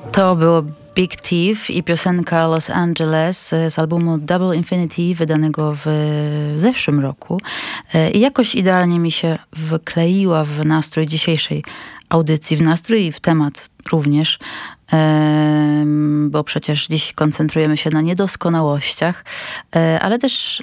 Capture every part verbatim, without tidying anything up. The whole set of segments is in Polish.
To było Big Thief i piosenka Los Angeles z albumu Double Infinity wydanego w zeszłym roku. I jakoś idealnie mi się wkleiła w nastrój dzisiejszej audycji, w nastrój i w temat również, bo przecież dziś koncentrujemy się na niedoskonałościach, ale też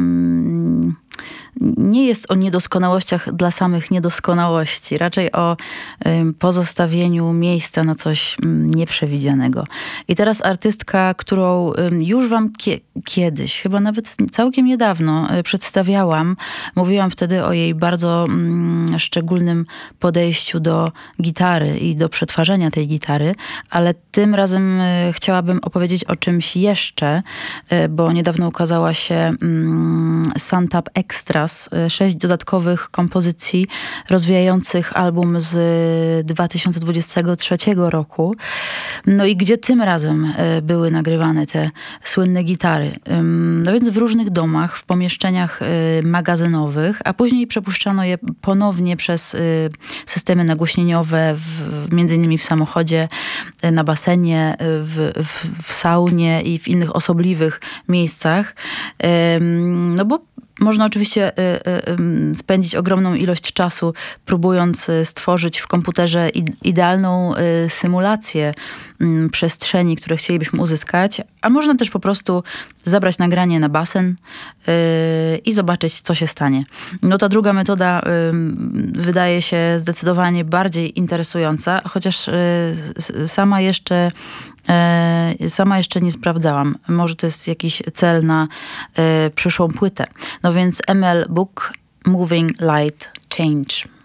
nie jest o niedoskonałościach dla samych niedoskonałości, raczej o pozostawieniu miejsca na coś nieprzewidzianego. I teraz artystka, którą już wam kie- kiedyś, chyba nawet całkiem niedawno przedstawiałam, mówiłam wtedy o jej bardzo mm, szczególnym podejściu do gitary i do przetwarzania tej gitary, ale tym razem chciałabym opowiedzieć o czymś jeszcze, bo niedawno ukazała się mm, Suntap Extras, sześć dodatkowych kompozycji rozwijających album z dwa tysiące dwudziestego trzeciego roku. No i gdzie tym razem były nagrywane te słynne gitary? No więc w różnych domach, w pomieszczeniach magazynowych, a później przepuszczano je ponownie przez systemy nagłośnieniowe, w, między innymi w samochodzie, na basenie, w, w, w saunie i w innych osobliwych miejscach. No bo można oczywiście y, y, spędzić ogromną ilość czasu, próbując stworzyć w komputerze idealną y, symulację y, przestrzeni, które chcielibyśmy uzyskać, a można też po prostu zabrać nagranie na basen y, i zobaczyć, co się stanie. No ta druga metoda y, wydaje się zdecydowanie bardziej interesująca, chociaż y, sama jeszcze Sama jeszcze nie sprawdzałam. Może to jest jakiś cel na y, przyszłą płytę. No więc M L Book, Moving Light Change.